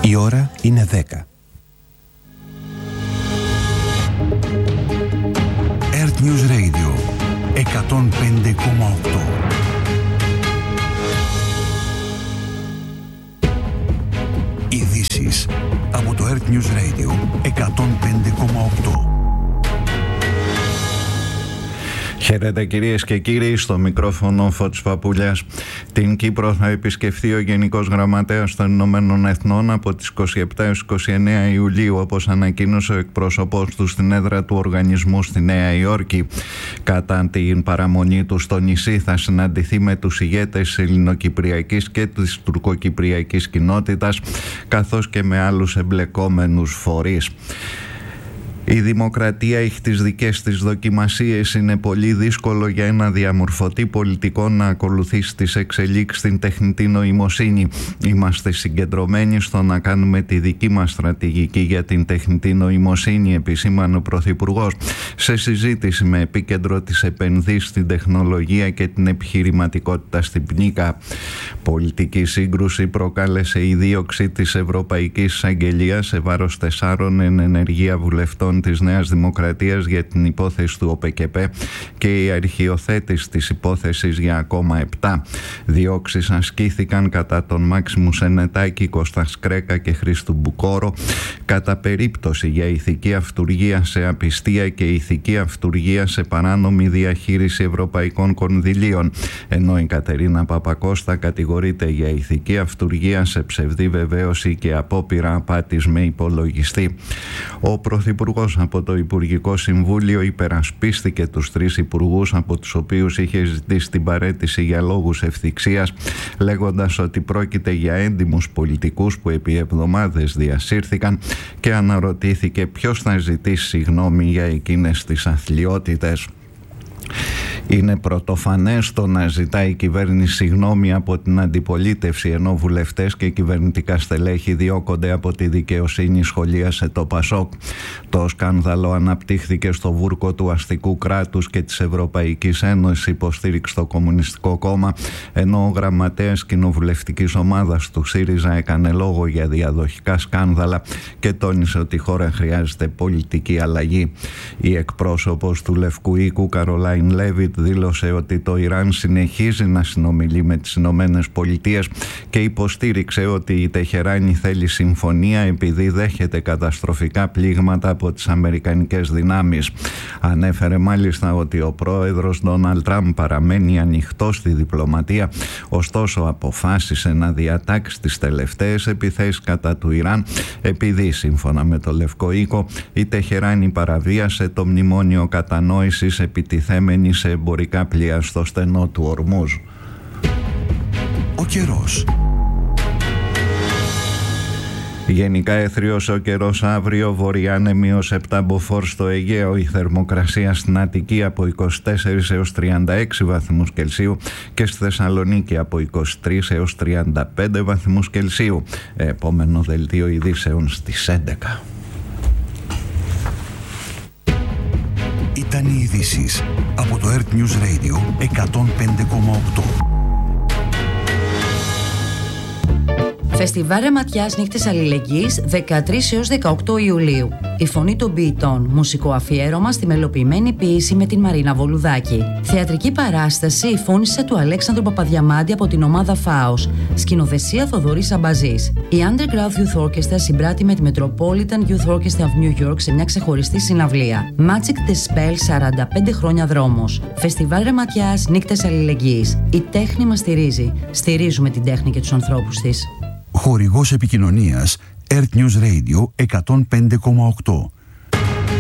Η ώρα είναι 10. Earth News Radio 105,8. Ειδήσεις από το Earth News Radio 105,8. Χαίρετε κυρίες και κύριοι, στο μικρόφωνο Φώτης Παπούλιας. Την Κύπρο θα επισκεφθεί ο Γενικός Γραμματέας των Ηνωμένων Εθνών από τις 27 έως 29 Ιουλίου, όπως ανακοίνωσε ο εκπρόσωπός του στην έδρα του οργανισμού στη Νέα Υόρκη. Κατά την παραμονή του στο νησί θα συναντηθεί με τους ηγέτες της ελληνοκυπριακής και της τουρκοκυπριακής κοινότητας, καθώς και με άλλους εμπλεκόμενους φορείς. Η δημοκρατία έχει τις δικές της δοκιμασίες. Είναι πολύ δύσκολο για ένα διαμορφωτή πολιτικό να ακολουθήσει τις εξελίξεις στην τεχνητή νοημοσύνη. Είμαστε συγκεντρωμένοι στο να κάνουμε τη δική μας στρατηγική για την τεχνητή νοημοσύνη, επισήμανε ο Πρωθυπουργός σε συζήτηση με επίκεντρο τις επενδύσεις στην τεχνολογία και την επιχειρηματικότητα στην Πνίκα. Πολιτική σύγκρουση προκάλεσε η δίωξη της Ευρωπαϊκής Εισαγγελίας σε βάρος 4 εν ενεργεία βουλευτών της Νέας Δημοκρατίας για την υπόθεση του ΟΠΕΚΕΠΕ και η αρχιοθέτηση της υπόθεσης για ακόμα 7. Διώξεις ασκήθηκαν κατά τον Μάξιμου Σενετάκη, Κώστα Σκρέκα και Χρήστου Μπουκόρο κατά περίπτωση για ηθική αυτουργία σε απιστία και ηθική αυτουργία σε παράνομη διαχείριση ευρωπαϊκών κονδυλίων, ενώ η Κατερίνα Παπακώστα κατηγορείται για ηθική αυτουργία σε ψευδή βεβαίωση και απόπειρα απάτης με υπολογιστή. Ο Πρωθυπουργός από το Υπουργικό Συμβούλιο υπερασπίστηκε τους 3 υπουργούς από τους οποίους είχε ζητήσει την παραίτηση για λόγους ευθυξίας, λέγοντας ότι πρόκειται για έντιμους πολιτικούς που επί εβδομάδες διασύρθηκαν, και αναρωτήθηκε ποιος θα ζητήσει συγγνώμη για εκείνες τις αθλιότητες. Είναι πρωτοφανές το να ζητάει η κυβέρνηση συγγνώμη από την αντιπολίτευση, ενώ βουλευτές και κυβερνητικά στελέχη διώκονται από τη δικαιοσύνη, σχολίασε το Πασόκ. Το σκάνδαλο αναπτύχθηκε στο βούρκο του αστικού κράτους και της Ευρωπαϊκής Ένωσης υποστήριξη στο Κομμουνιστικό Κόμμα, ενώ ο γραμματέας κοινοβουλευτικής ομάδας του ΣΥΡΙΖΑ έκανε λόγο για διαδοχικά σκάνδαλα και τόνισε ότι η χώρα χρειάζεται πολιτική αλλαγή. Η εκπρόσωπος του Λευκού Οίκου, Καρολάιν Λέβιτ, δήλωσε ότι το Ιράν συνεχίζει να συνομιλεί με τις Ηνωμένες Πολιτείες και υποστήριξε ότι η Τεχεράνη θέλει συμφωνία επειδή δέχεται καταστροφικά πλήγματα από τις αμερικανικές δυνάμεις. Ανέφερε μάλιστα ότι ο πρόεδρος Ντόναλντ Τραμπ παραμένει ανοιχτός στη διπλωματία, ωστόσο αποφάσισε να διατάξει τις τελευταίες επιθέσεις κατά του Ιράν επειδή, σύμφωνα με το Λευκό Οίκο, η Τεχεράνη παραβίασε το μνημόνιο κατανόησης επιτιθέμενη σε εμπορικά πλοία στο στενό του Ορμούζ. Ο καιρός. Γενικά αιθρίος ο καιρός αύριο, βορειά -7 μποφόρ στο Αιγαίο, η θερμοκρασία στην Αττική από 24 έως 36 βαθμούς Κελσίου και στη Θεσσαλονίκη από 23 έως 35 βαθμούς Κελσίου. Επόμενο δελτίο ειδήσεων στις 11. Ήταν οι ειδήσεις από το Earth News Radio 105,8. Φεστιβάλ Ρεματιάς Νύχτες Αλληλεγγύης 13 έως 18 Ιουλίου. Η φωνή των ποιητών. Μουσικό αφιέρωμα στη μελοποιημένη ποίηση με την Μαρίνα Βολουδάκη. Θεατρική παράσταση η φώνησε του Αλέξανδρου Παπαδιαμάντη από την ομάδα ΦΑΟΣ. Σκηνοθεσία Θοδωρής Αμπαζής. Η Underground Youth Orchestra συμπράττει με τη Metropolitan Youth Orchestra of New York σε μια ξεχωριστή συναυλία. Magic the Spell 45 χρόνια δρόμος. Φεστιβάλ Ρεματιάς Νύχτες Αλληλεγγύης. Η τέχνη μας στηρίζει. Στηρίζουμε την τέχνη και τους ανθρώπους της. Χορηγός επικοινωνίας Earth News Radio 105,8.